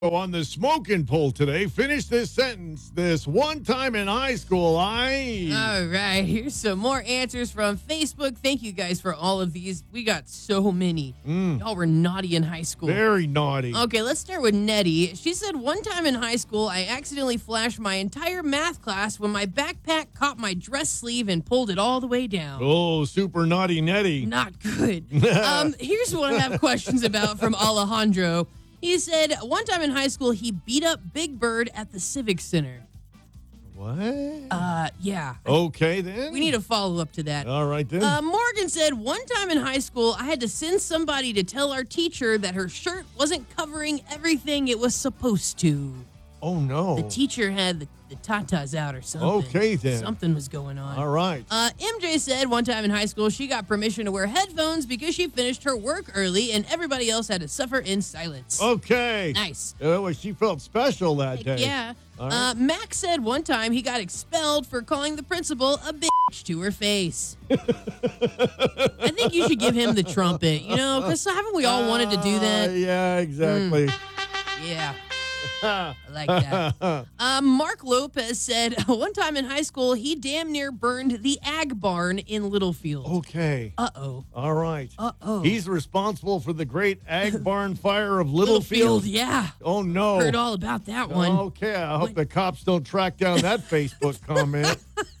On the smoking poll today, finish this sentence. This one time in high school, All right, here's some more answers from Facebook. Thank you guys for all of these. We got so many. Y'all were naughty in high school. Very naughty. Okay, let's start with Nettie. She said, one time in high school, I accidentally flashed my entire math class when my backpack caught my dress sleeve and pulled it all the way down. Oh, super naughty Nettie. Not good. Here's what I have questions about from Alejandro. He said, one time in high school, he beat up Big Bird at the Civic Center. What? Yeah. Okay, then. We need a follow-up to that. All right, then. Morgan said, one time in high school, I had to send somebody to tell our teacher that her shirt wasn't covering everything it was supposed to. Oh, no. The teacher had the tatas out or something. Okay, then. Something was going on. All right. MJ said one time in high school, she got permission to wear headphones because she finished her work early and everybody else had to suffer in silence. Okay. Nice. Well, she felt special that day. Yeah. All right. Max said one time he got expelled for calling the principal a bitch to her face. I think you should give him the trumpet, because haven't we all wanted to do that? Yeah, exactly. Yeah. I like that. Mark Lopez said one time in high school, he damn near burned the ag barn in Littlefield. Okay. Uh-oh. All right. Uh-oh. He's responsible for the great ag barn fire of Littlefield. Yeah. Oh, no. Heard all about that one. Okay. I hope the cops don't track down that Facebook comment.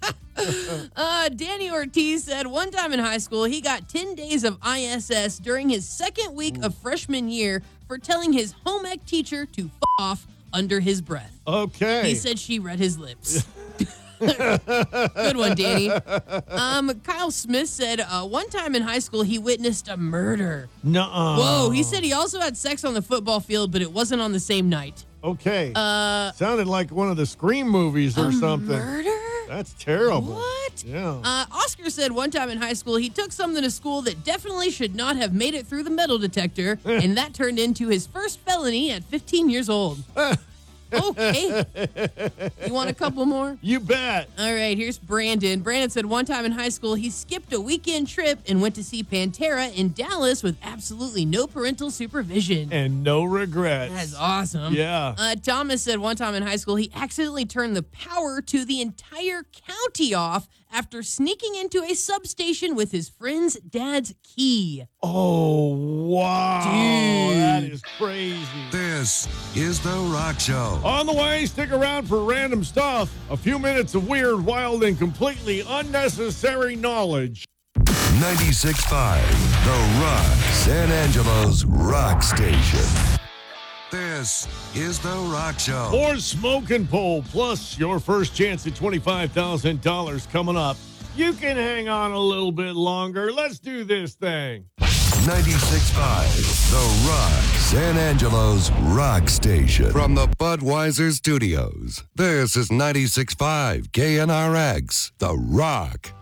Danny Ortiz said one time in high school, he got 10 days of ISS during his second week of freshman year for telling his home ec teacher to f off under his breath. Okay. He said she read his lips. Good one, Danny. Kyle Smith said one time in high school, he witnessed a murder. Nuh-uh. Whoa. He said he also had sex on the football field, but it wasn't on the same night. Okay. Sounded like one of the Scream movies or something. Murder? That's terrible. What? Yeah. Oscar said one time in high school, he took something to school that definitely should not have made it through the metal detector, and that turned into his first felony at 15 years old. Okay. You want a couple more? You bet. All right, here's Brandon. Brandon said one time in high school, he skipped a weekend trip and went to see Pantera in Dallas with absolutely no parental supervision. And no regrets. That's awesome. Yeah. Thomas said one time in high school, he accidentally turned the power to the entire county off after sneaking into a substation with his friend's dad's key. Oh, wow. Dude. That is crazy. This is The Rock Show. On the way, stick around for random stuff. A few minutes of weird, wild, and completely unnecessary knowledge. 96.5, The Rock, San Angelo's rock station. This is The Rock Show. More smoking poll, plus your first chance at $25,000 coming up. You can hang on a little bit longer. Let's do this thing. 96.5, The Rock, San Angelo's rock station. From the Budweiser Studios, this is 96.5 KNRX, The Rock.